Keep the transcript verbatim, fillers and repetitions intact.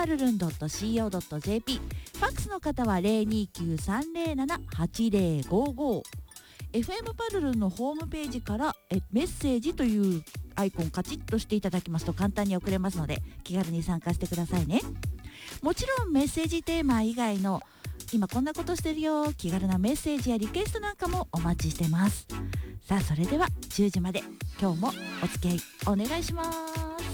パルルン ドット シーオー ドット ジェーピー、 ファックスの方は ゼロにきゅうさんゼロななはちゼロごご、 エフエム パルルンのホームページからえメッセージというアイコンカチッとしていただきますと簡単に送れますので、気軽に参加してくださいね。もちろんメッセージテーマ以外の今こんなことしてるよ、気軽なメッセージやリクエストなんかもお待ちしてます。さあそれではじゅうじまで今日もお付き合いお願いします。